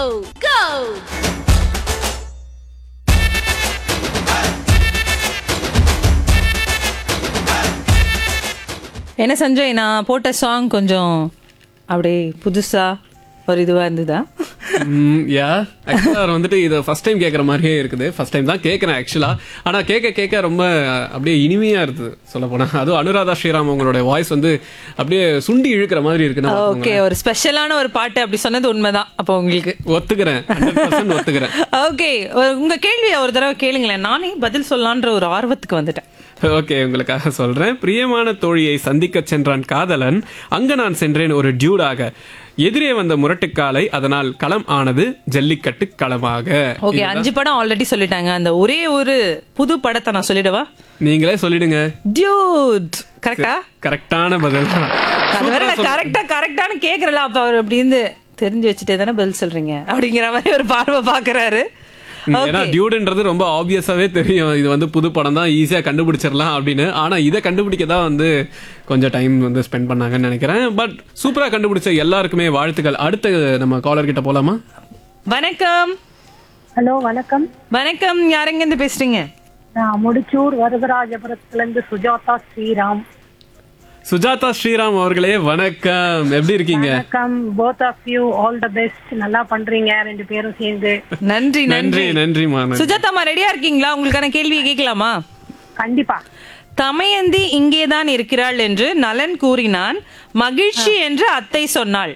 go. என்ன சஞ்சய், நான் போட்ட சாங் கொஞ்சம் அப்படியே புதுசா ஒரு இதுவா இருந்ததா? யா ஆக்சுவலா வந்துட்டு இதை ஃபர்ஸ்ட் டைம் கேட்குற மாதிரியே இருக்குது. ஃபர்ஸ்ட் டைம் தான் கேட்குறேன் ஆக்சுவலா. ஆனா கேட்க கேட்க ரொம்ப அப்படியே இனிமையா இருக்குது சொல்ல போனா. அதுவும் அனுராதா ஸ்ரீராம் உங்களோட வாய்ஸ் வந்து அப்படியே சுண்டி இழுக்கிற மாதிரி இருக்குன்னு ஓகே, ஒரு ஸ்பெஷலான ஒரு பாட்டு அப்படி சொன்னது உண்மைதான். அப்போ உங்களுக்கு ஒத்துக்கிறேன், 100% ஒத்துக்கிறேன். ஓகே, உங்க கேள்வியை ஒரு தடவை கேளுங்களேன். நானே பதில் சொல்லலான்ற ஒரு ஆர்வத்துக்கு வந்துட்டேன். ஓகே, உங்களுக்காக சொல்றேன். பிரியமான தோழியை சந்திக்க சென்றான் காதலன், அங்க நான் சென்றேன் ஒரு டியூடாக, எதிரே வந்த முரட்டுக்காலை, அதனால் களம் ஆனது ஜல்லிக்கட்டு களமாக. ஓகே, 5 படம் ஆல்ரெடி சொல்லிட்டாங்க. அந்த ஒரே ஒரு புது படத்தை நான் சொல்லிடவா? நீங்களே சொல்லிடுங்க. டியூட். கரெக்டா? கரெக்டான பதில் தான். அது வேற நான் கரெக்டானு கேக்குறல. அப்ப அவர் அப்படி இருந்து தெரிஞ்சு வச்சுட்டே தானே பதில் சொல்றீங்க அப்படிங்கிற மாதிரி ஒரு பார்வை பாக்குறாரு. ஏன்னா டியூடுன்றது ரொம்ப ஆப்வியஸாவே தெரியும், இது வந்து புது படம் தான், ஈஸியா கண்டுபிடிச்சிடலாம் அப்படின்னு. ஆனா இதை கண்டுபிடிக்க தான் வந்து கொஞ்சம் டைம் வந்து ஸ்பெண்ட் பண்ணாங்கன்னு நினைக்கிறேன். பட் சூப்பரா கண்டுபிடிச்ச எல்லாருக்குமே வாழ்த்துக்கள். அடுத்து நம்ம காலர் கிட்ட போலாமா? வணக்கம். ஹலோ, வணக்கம். வணக்கம், யாருங்க இருந்து பேசுறீங்க? நான் முடிச்சூர் வரதராஜபுரத்துல இருந்து சுஜாதா ஸ்ரீராம். சுஜாதா ஸ்ரீராம் அவர்களே வணக்கம், எப்படி இருக்கீங்க? வணக்கம். Both of you all the best. நல்லா பண்றீங்க ரெண்டு பேரும் சேர்ந்து. நன்றி நன்றி நன்றிமா. சுஜாதாமா, ரெடியா இருக்கீங்களா? உங்களுக்கான கேள்வியை கேட்கலாமா? கண்டிப்பா. தமயந்தி இங்கேதான் இருக்கிறாள் என்று நலன் கூறினான், மகிழ்ச்சி என்று அத்தை சொன்னாள்.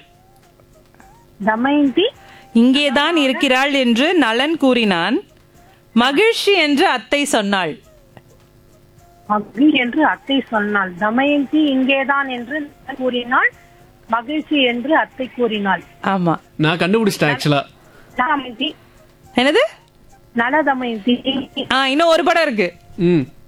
தமயந்தி இங்கேதான் இருக்கிறாள் என்று நலன் கூறினான், மகிழ்ச்சி என்று அத்தை சொன்னாள். மகிழ்ச்சி என்று அத்தை சொன்னாள். தமயந்தி இங்கேதான் என்று கூறினாள், மகிழ்ச்சி என்று அத்தை கூறினாள். ஆமா, நான் கண்டுபிடிச்சிட்டேன் ஆக்சுவலா. தமயந்தி. என்னது? நல தமயந்தி. இன்னும் ஒரு படம் இருக்கு.